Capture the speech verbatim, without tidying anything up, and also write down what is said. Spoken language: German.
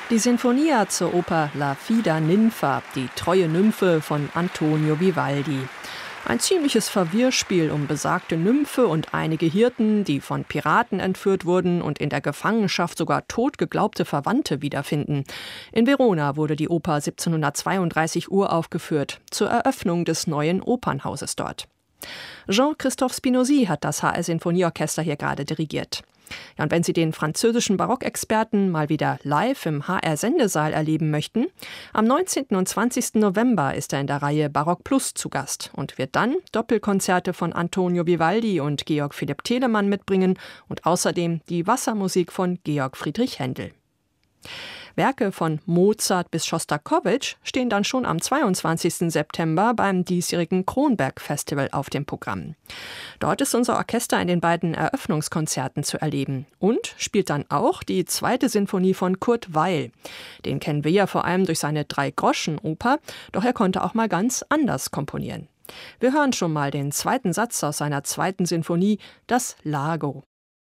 Die Sinfonia zur Oper La Fida Ninfa, die treue Nymphe von Antonio Vivaldi. Ein ziemliches Verwirrspiel um besagte Nymphe und einige Hirten, die von Piraten entführt wurden und in der Gefangenschaft sogar tot geglaubte Verwandte wiederfinden. In Verona wurde die Oper siebzehnhundertzweiunddreißig uraufgeführt, zur Eröffnung des neuen Opernhauses dort. Jean-Christophe Spinozzi hat das H R-Sinfonieorchester hier gerade dirigiert. Ja, und wenn Sie den französischen Barockexperten mal wieder live im H R-Sendesaal erleben möchten, am neunzehnten und zwanzigsten November ist er in der Reihe Barock Plus zu Gast und wird dann Doppelkonzerte von Antonio Vivaldi und Georg Philipp Telemann mitbringen und außerdem die Wassermusik von Georg Friedrich Händel. Werke von Mozart bis Schostakowitsch stehen dann schon am zweiundzwanzigsten September beim diesjährigen Kronberg-Festival auf dem Programm. Dort ist unser Orchester in den beiden Eröffnungskonzerten zu erleben und spielt dann auch die zweite Sinfonie von Kurt Weill. Den kennen wir ja vor allem durch seine Drei-Groschen-Oper, doch er konnte auch mal ganz anders komponieren. Wir hören schon mal den zweiten Satz aus seiner zweiten Sinfonie, das Largo.